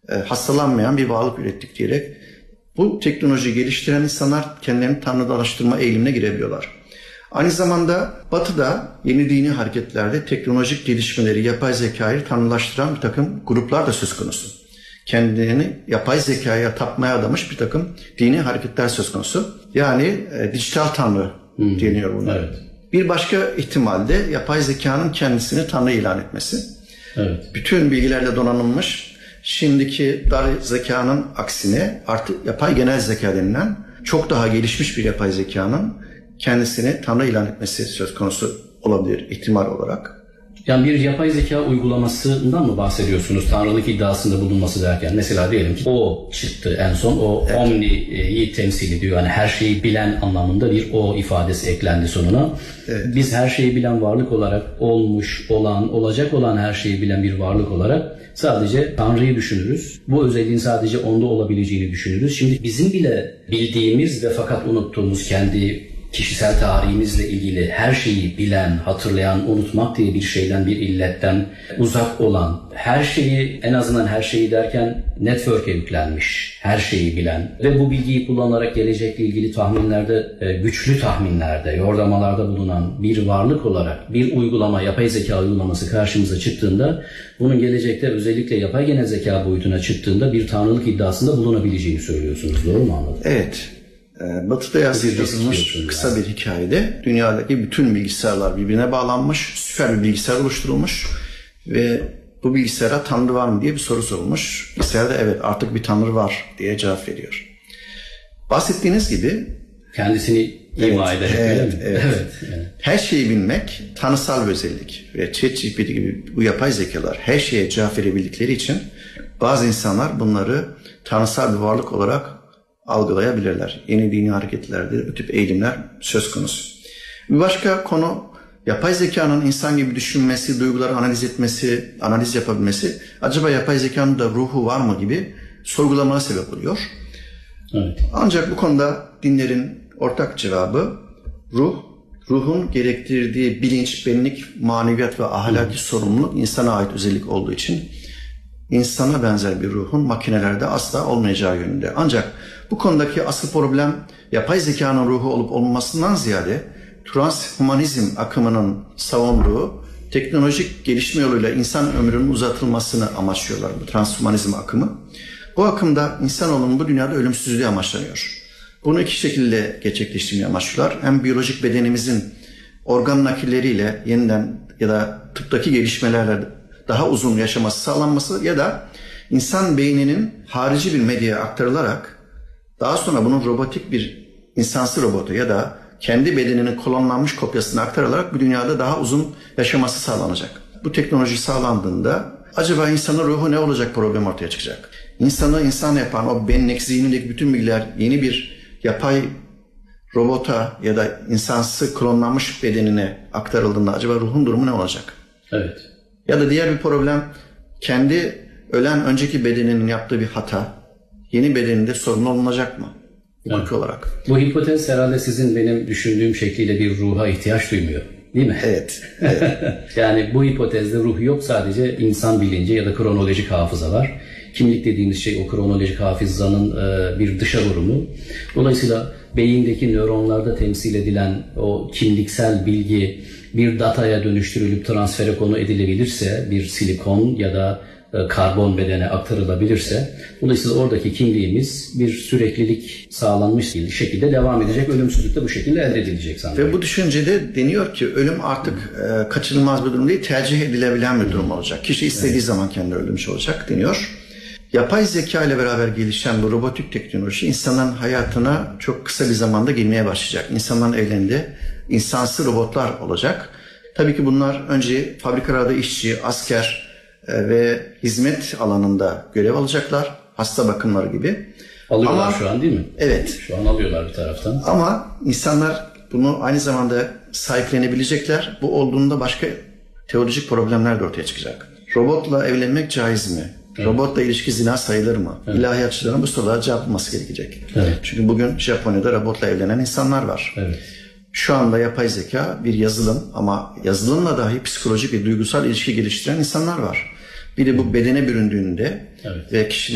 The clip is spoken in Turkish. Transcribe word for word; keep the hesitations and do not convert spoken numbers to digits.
e, hastalanmayan bir varlık ürettik diyerek bu teknolojiyi geliştiren insanlar kendilerini tanrıdalaştırma eğilimine girebiliyorlar. Aynı zamanda Batı'da yeni dini hareketlerde teknolojik gelişmeleri, yapay zekayı tanrılaştıran bir takım gruplar da söz konusu. Kendilerini yapay zekaya tapmaya adamış bir takım dini hareketler söz konusu. Yani e, dijital tanrı hmm. deniyor bunlar. Evet. Bir başka ihtimalde yapay zekanın kendisini tanrı ilan etmesi. Evet. Bütün bilgilerle donanılmış, şimdiki dar zekanın aksine artık yapay genel zeka denilen çok daha gelişmiş bir yapay zekanın kendisini tanrı ilan etmesi söz konusu olabilir ihtimal olarak. Yani bir yapay zeka uygulamasından mı bahsediyorsunuz tanrılık iddiasında bulunması derken? Mesela diyelim ki o çıktı en son, o evet. Omni'yi temsil ediyor. Yani her şeyi bilen anlamında bir o ifadesi eklendi sonuna. Evet. Biz her şeyi bilen varlık olarak olmuş, olan, olacak olan her şeyi bilen bir varlık olarak sadece Tanrı'yı düşünürüz. Bu özelliğin sadece onda olabileceğini düşünürüz. Şimdi bizim bile bildiğimiz ve fakat unuttuğumuz kendi kişisel tarihimizle ilgili her şeyi bilen, hatırlayan, unutmak diye bir şeyden, bir illetten uzak olan, her şeyi, en azından her şeyi derken network'e yüklenmiş, her şeyi bilen ve bu bilgiyi kullanarak gelecekle ilgili tahminlerde, güçlü tahminlerde, yordamalarda bulunan bir varlık olarak bir uygulama, yapay zeka uygulaması karşımıza çıktığında, bunun gelecekte özellikle yapay genel zeka boyutuna çıktığında bir tanrılık iddiasında bulunabileceğini söylüyorsunuz. Doğru mu anladım? Evet. Batı'da yazılmış kısa bir hikayede dünyadaki bütün bilgisayarlar birbirine bağlanmış, süper bir bilgisayar oluşturulmuş ve bu bilgisayara tanrı var mı diye bir soru sorulmuş. Bilgisayar da evet artık bir tanrı var diye cevap veriyor. Bahsettiğiniz gibi kendisini ima evet, ederek evet, öyle mi? Evet. Evet, evet. Her şeyi bilmek tanrısal bir özellik ve ChatGPT gibi bu yapay zekalar her şeye cevap verebildikleri için bazı insanlar bunları tanrısal bir varlık olarak algılayabilirler. Yeni dini hareketlerde bu tip eğilimler söz konusu. Bir başka konu yapay zekanın insan gibi düşünmesi, duyguları analiz etmesi, analiz yapabilmesi. Acaba yapay zekanın da ruhu var mı gibi sorgulamaya sebep oluyor. Evet. Ancak bu konuda dinlerin ortak cevabı ruh, ruhun gerektirdiği bilinç, benlik, maneviyat ve ahlaki Hı. sorumluluk insana ait özellik olduğu için insana benzer bir ruhun makinelerde asla olmayacağı yönünde. Ancak bu konudaki asıl problem yapay zekanın ruhu olup olmamasından ziyade transhumanizm akımının savunduğu teknolojik gelişme yoluyla insan ömrünün uzatılmasını amaçlıyorlar bu transhumanizm akımı. Bu akımda insanoğlunun bu dünyada ölümsüzlüğü amaçlanıyor. Bunu iki şekilde gerçekleştirmeyi amaçlıyorlar. Hem biyolojik bedenimizin organ nakilleriyle yeniden ya da tıptaki gelişmelerle daha uzun yaşaması sağlanması ya da insan beyninin harici bir medyaya aktarılarak daha sonra bunun robotik bir insansı robotu ya da kendi bedeninin klonlanmış kopyasına aktarılarak bu dünyada daha uzun yaşaması sağlanacak. Bu teknoloji sağlandığında acaba insanın ruhu ne olacak problem ortaya çıkacak. İnsanı insan yapan o benlik, zihnindeki bütün bilgiler yeni bir yapay robota ya da insansı klonlanmış bedenine aktarıldığında acaba ruhun durumu ne olacak? Evet. Ya da diğer bir problem kendi ölen önceki bedeninin yaptığı bir hata yeni bedeninde sorumlu olunacak mı? Hukuki evet. olarak. Bu hipotez herhalde sizin benim düşündüğüm şekliyle bir ruha ihtiyaç duymuyor. Değil mi? Evet. evet. Yani bu hipotezde ruh yok, sadece insan bilinci ya da kronolojik hafıza var. Kimlik dediğimiz şey o kronolojik hafızanın e, bir dışa vurumu. Dolayısıyla beyindeki nöronlarda temsil edilen o kimliksel bilgi bir dataya dönüştürülüp transfere konu edilebilirse, bir silikon ya da e, karbon bedene aktarılabilirse, dolayısıyla oradaki kimliğimiz bir süreklilik sağlanmış şekilde devam edecek, ölümsüzlük de bu şekilde elde edilecek sanırım. Ve bu düşüncede deniyor ki ölüm artık e, kaçınılmaz bir durum değil, tercih edilebilen bir durum olacak. Kişi istediği evet. zaman kendi ölmüş olacak deniyor. Yapay zeka ile beraber gelişen bu robotik teknoloji insanların hayatına çok kısa bir zamanda girmeye başlayacak. İnsanların ellerinde insansı robotlar olacak. Tabii ki bunlar önce fabrikalarda işçi, asker e, ve hizmet alanında görev alacaklar. Hasta bakımları gibi. Alıyorlar ama, şu an değil mi? Evet. Şu an alıyorlar bir taraftan. Ama insanlar bunu aynı zamanda sahiplenebilecekler. Bu olduğunda başka teolojik problemler de ortaya çıkacak. Robotla evlenmek caiz mi? Evet. Robotla ilişki zina sayılır mı? Evet. İlahiyatçıların bu sorulara cevap bulması gerekecek. Evet. Çünkü bugün Japonya'da robotla evlenen insanlar var. Evet. Şu anda yapay zeka bir yazılım ama yazılımla dahi psikolojik ve duygusal ilişki geliştiren insanlar var. Bir de bu bedene büründüğünde evet. ve kişi